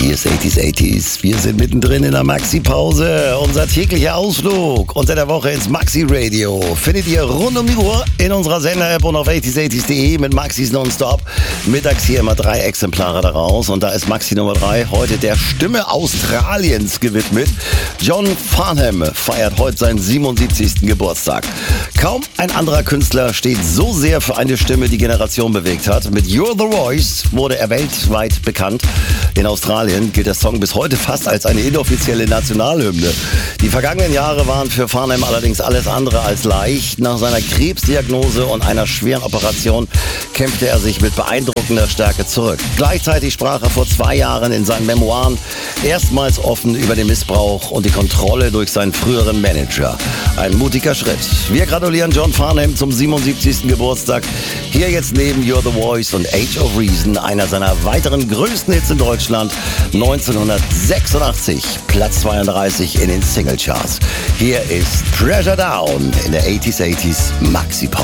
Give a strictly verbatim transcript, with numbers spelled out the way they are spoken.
Hier ist achtziger achtziger. Wir sind mittendrin in der Maxi-Pause. Unser täglicher Ausflug unter der Woche ins Maxi-Radio findet ihr rund um die Uhr in unserer Sender-App und auf achtziger achtziger punkt de mit Maxis Nonstop. Mittags hier immer drei Exemplare daraus. Und da ist Maxi Nummer drei heute der Stimme Australiens gewidmet. John Farnham feiert heute seinen siebenundsiebzigsten Geburtstag. Kaum ein anderer Künstler steht so sehr für eine Stimme, die Generation bewegt hat. Mit You're the Voice wurde er weltweit bekannt. In Australien gilt der Song bis heute fast als eine inoffizielle Nationalhymne. Die vergangenen Jahre waren für Farnham allerdings alles andere als leicht. Nach seiner Krebsdiagnose und einer schweren Operation kämpfte er sich mit beeindruckender Stärke zurück. Gleichzeitig sprach er vor zwei Jahren in seinen Memoiren erstmals offen über den Missbrauch und die Kontrolle durch seinen früheren Manager. Ein mutiger Schritt. Wir gratulieren John Farnham zum siebenundsiebzigsten Geburtstag. Hier jetzt neben You're the Voice und Age of Reason einer seiner weiteren größten Hits in Deutschland. neunzehnhundertsechsundachtzig, Platz zweiunddreißig in den Singlecharts. Hier ist Pressure Down in der achtziger achtziger Maxi-Pause.